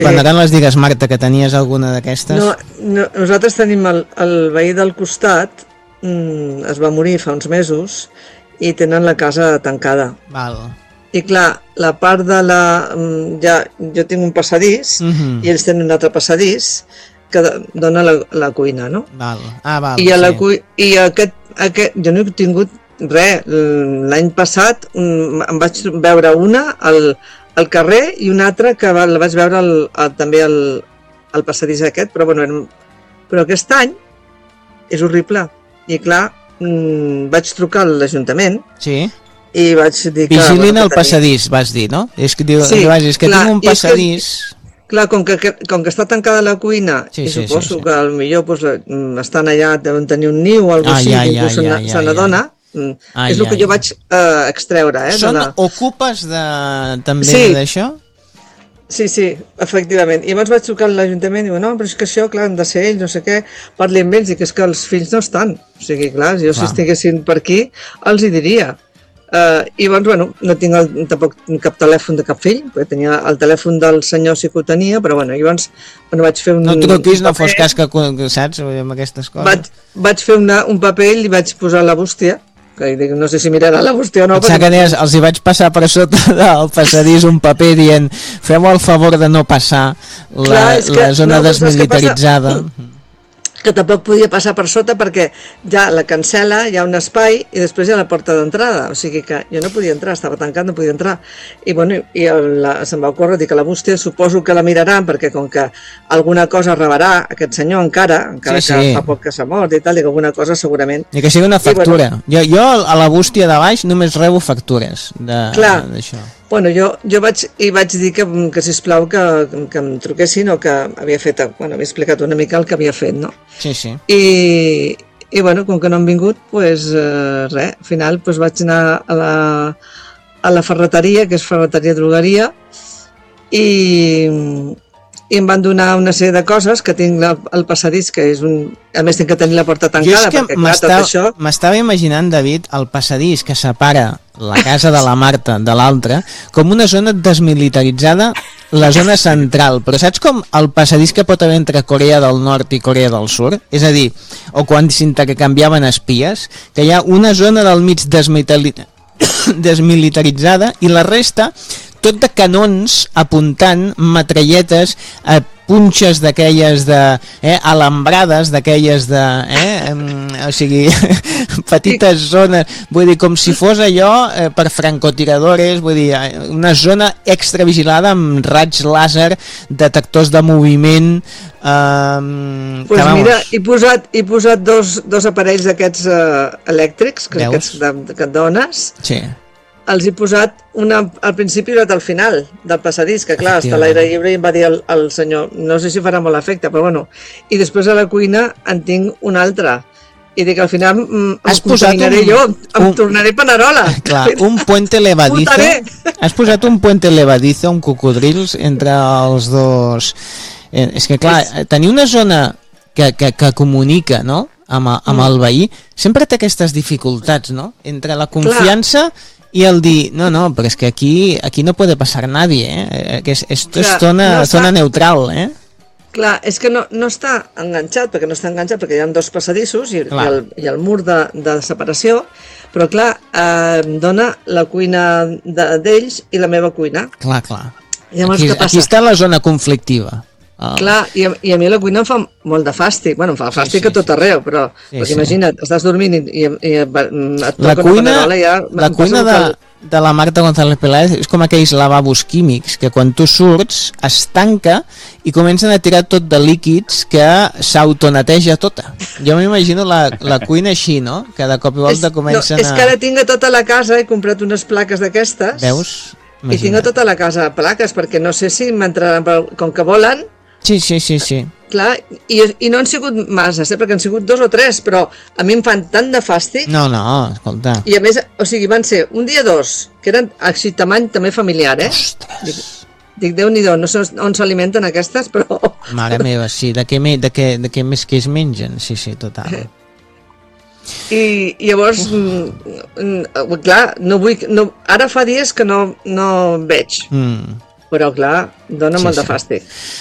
Quan eren les digues, Marta, que tenies alguna d'aquestes? No, nosaltres tenim el veí del costat, es va morir fa uns mesos, i tenen la casa tancada. Val. I clar, la part de jo tinc un passadís, i ells tenen un altre passadís que dona la cuina, no? Val. Val, I aquest, jo no he tingut res. L'any passat em vaig veure una al carrer i una altra que la vaig veure també al passadís aquest, però aquest any és horrible. I clar, vaig trucar a l'Ajuntament, sí, i vaig dir que... Vigilin el passadís, vas dir, no? És que tinc un passadís... Clar, com que està tancada la cuina, i suposo que potser estan allà, deuen tenir un niu o alguna cosa així, inclús se n'adona, és el que jo vaig extreure. Són ocupes també d'això? Sí, efectivament. I abans vaig trucar a l'Ajuntament i diu, no, però és que això, clar, han de ser ells, no sé què, parli amb ells, i que és que els fills no estan. O sigui, clar, si estiguessin per aquí, els hi diria. I llavors, no tinc tampoc cap telèfon de cap fill, perquè tenia el telèfon del senyor, sí que ho tenia, però llavors vaig fer un... No truquis, no fos cas que, saps, amb aquestes coses. Vaig fer un paper i li vaig posar la bústia, que dic, no sé si mirarà la bústia o no. Pensava que deies, els hi vaig passar per sota del passadís un paper dient, feu el favor de no passar la zona desmilitaritzada. Que tampoc podia passar per sota perquè ja la cancel·la, hi ha un espai i després hi ha la porta d'entrada, o sigui que jo no podia entrar, estava tancat, no podia entrar, i se'm va ocórrer dir que la bústia suposo que la miraran perquè com que alguna cosa rebrà aquest senyor encara que fa poc que s'ha mort i tal, i que alguna cosa segurament... I que sigui una factura. Jo a la bústia de baix només rebo factures d'això. Jo vaig dir que sisplau que em truquessin o que havia fet, havia explicat una mica el que havia fet, no? Sí. I com que no han vingut, res, al final vaig anar a la ferreteria, que és ferreteria drogueria, i em van donar una sèrie de coses, que tinc el passadís, que és a més tinc que tenir la porta tancada, perquè clar, tot això... M'estava imaginant, David, el passadís que separa la casa de la Marta de l'altra, com una zona desmilitaritzada, la zona central, però saps com el passadís que pot haver entre Corea del Nord i Corea del Sud? És a dir, o quan s'intercanviaven espies, que hi ha una zona del mig desmilitaritzada i la resta tot de canons apuntant, metralletes, punxes d'aquelles alambrades d'aquelles o sigui, petites zones, vull dir, com si fos allò per francotiradores, vull dir, una zona extra vigilada amb raigs làser, detectors de moviment. Mira, he posat dos aparells d'aquests elèctrics, que et dones. Sí. Els he posat al principi i l'altre al final del passadís, que clar, està a l'aire lliure, i em va dir el senyor, no sé si farà molt efecte, però i després a la cuina en tinc un altre, i dic, al final em contaminaré jo, em tornaré panerola. Clar, un puente levadizo. Has posat un puente levadizo, un cocodrils entre els dos. És que clar, tenir una zona que comunica, no?, amb el veí, sempre té aquestes dificultats, no?, entre la confiança i el dir, no, però és que aquí no puede pasar nadie, que esto es zona neutral, Clar, és que no està enganxat, perquè hi ha dos passadissos i el mur de separació, però clar, dona la cuina d'ells i la meva cuina. Clar. Aquí està la zona conflictiva. Clar, i a mi la cuina em fa molt de fàstic. Em fa fàstic a tot arreu, però imagina't, estàs dormint i et toca una panerola i ja... La cuina de la Marta González Peláez és com aquells lavabos químics que quan tu surts es tanca i comencen a tirar tot de líquids que s'autoneteja tota. Jo m'imagino la cuina així, no? Que de cop i volta comencen a... És que ara tinc a tota la casa, he comprat unes plaques d'aquestes. Veus? I tinc a tota la casa plaques, perquè no sé si m'entraran, com que volen... Sí. Clar, i no han sigut massa, perquè han sigut 2 o 3, però a mi em fan tant de fàstic. No, escolta. I a més, o sigui, van ser un dia 2, que eren així tamany també familiar, Ostres! Dic, Déu-n'hi-do, no sé on s'alimenten aquestes, però... Mare meva, sí, de què més que es mengen? Sí, total. I llavors, clar, no vull... ara fa dies que no veig. Però, clar, dona molt de fàstic.